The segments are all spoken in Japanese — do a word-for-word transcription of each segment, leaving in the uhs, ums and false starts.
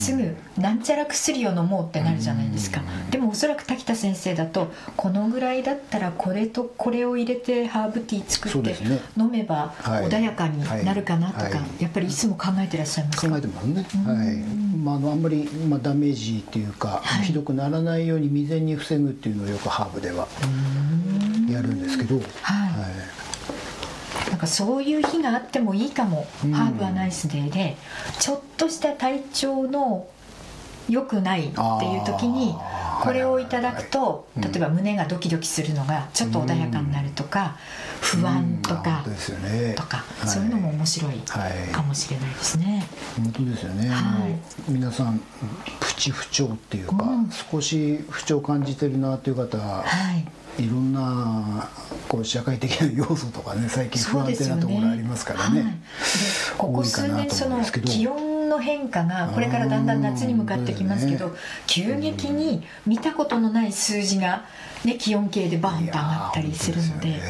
すぐなんちゃら薬を飲もうってなるじゃないですか。でもおそらく滝田先生だとこのぐらいだったらこれとこれを入れてハーブティー作って飲めば穏やかになるかなとか、やっぱりいつも考えてらっしゃいますか？ 考えてますね。はい。まあ、あのあんまり、まあ、ダメージっていうか、はい、ひどくならないように未然に防ぐっていうのをよくハーブではやるんですけど、はいはい、 なんかそういう日があってもいいかも、うん、ハーブはナイスデーでちょっとした体調の良くないっていう時にこれをいただくと、例えば胸がドキドキするのがちょっと穏やかになるとか、不安とかとか、そういうのも面白いかもしれないですね。 本当ですよね。皆さんプチ不調っていうか、少し不調感じてるなっていう方、いろんなこう社会的な要素とかね、最近不安定なところありますからね。 ここ数年その気温の変化がこれからだんだん夏に向かってきますけど、急激に見たことのない数字が、ね、気温計でバーンと上がったりするので、はい、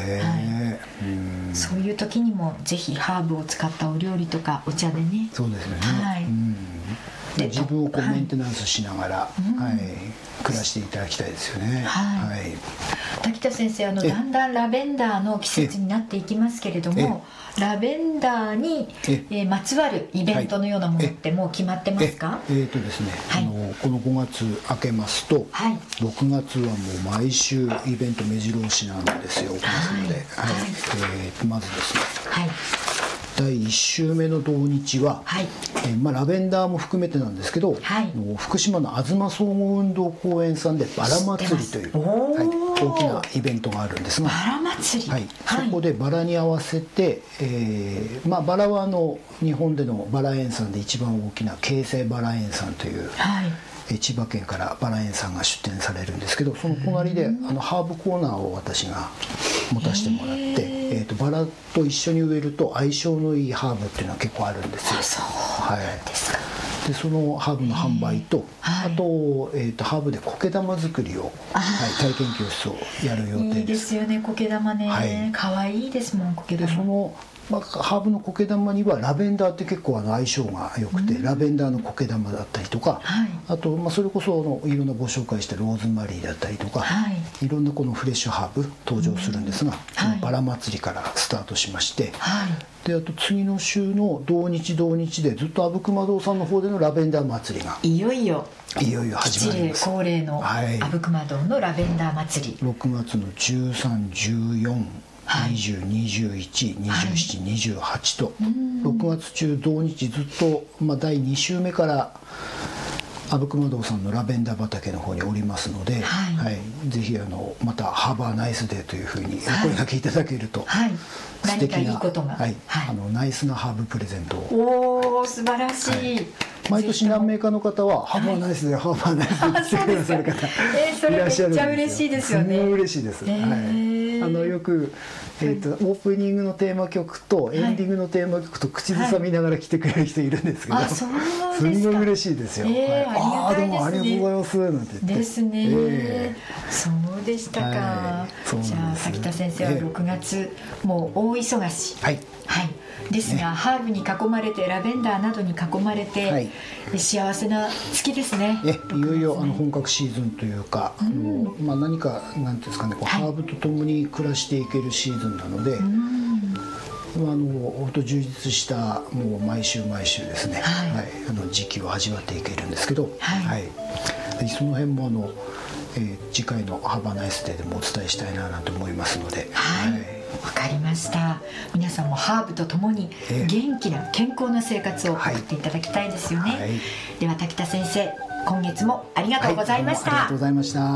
そういう時にもぜひハーブを使ったお料理とかお茶でね、 そうですよね、はい、うんで自分をこうメンテナンスしながら、はいはい、暮らしていただきたいですよね。はいはい、 滝田先生、あのだんだんラベンダーの季節になっていきますけれども、ラベンダーにええまつわるイベントのようなものってもう決まってますか？ えええーとですね、はい、あのこのごがつ明けますと、はい、ろくがつはもう毎週イベント目白押しなんですよ。ますので、はいはい、えー、まずですね、はい、だいいっ週目の土日は、はい、えーまあ、ラベンダーも含めてなんですけど、はい、福島の東総合運動公園さんでバラ祭りという、はい、大きなイベントがあるんですが、 バラ祭り、 はいはい、そこでバラに合わせて、えーまあ、バラはあの日本でのバラ園さんで一番大きな京成バラ園さんという、はい、千葉県からバラ園さんが出店されるんですけど、その隣であのハーブコーナーを私が持たせてもらって、えーとバラと一緒に植えると相性のいいハーブっていうのは結構あるんですよ。 あ、そうなんですか。はい、 でそのハーブの販売と、はい、あと、えーとハーブで苔玉作りを、はい、体験教室をやる予定です。 いいですよね、苔玉ね、はい、かわいいですもん、苔玉。 でそのまあ、ハーブの苔玉にはラベンダーって結構あの相性が良くて、うん、ラベンダーの苔玉だったりとか、はい、あと、まあ、それこそあのいろんなご紹介したローズマリーだったりとか、はい、いろんなこのフレッシュハーブ登場するんですが、うん、はい、バラ祭りからスタートしまして、はい、であと次の週の同日同日でずっと阿武隈堂さんの方でのラベンダー祭りがいよいよいよいよ始まります。 恒例の阿武隈堂のラベンダー祭り、 ろくがつのじゅうさん、じゅうよん、にじゅう、にじゅういち、にじゅうしち、にじゅうはちと、ろくがつ中同日ずっと、まあ、だいに週目から阿武隈堂さんのラベンダー畑の方におりますので、はいはい、ぜひあのまたハーバーナイスデーというふうにお声掛けいただけると、はい、素敵な、 何かいいことが、 はいはい、あのナイスなハーブプレゼントを、 おお、素晴らしい、はい、 毎年何名かの方はハーバーナイスデー、ハーバーナイスデーって来てくださる方いらっしゃるんですよ。 めっちゃ嬉しいですよね。 すごい嬉しいです、えーはい、あのよく、えーと、オープニングのテーマ曲とエンディングのテーマ曲と口ずさみながら来てくれる人いるんですけど、はい、すごい嬉しいですよ。 えーはい、 ああ、どうもありがとうございますなんて言ってですね、えー、そうでしたか、はい、じゃあ滝田先生はろくがつ、えー、もう大忙し、はい、はい、ですが、ね、ハーブに囲まれてラベンダーなどに囲まれて、はい、幸せな月ですね。 えいよいよあの本格シーズンというか、うん、あのまあ、何かなんていうんですかね、こう、はい、ハーブとともに暮らしていけるシーズンなので、うん、あの本当充実したもう毎週毎週ですね、はいはい、あの時期を味わっていけるんですけど、はいはい、その辺もあの、えー、次回のハーバーナイスデーでもお伝えしたいななんて思いますので、 はい、はい、わかりました。皆さんもハーブとともに元気な健康な生活を送っていただきたいですよね、はいはい、では滝田先生、今月もありがとうございました、 はい、ありがとうございました。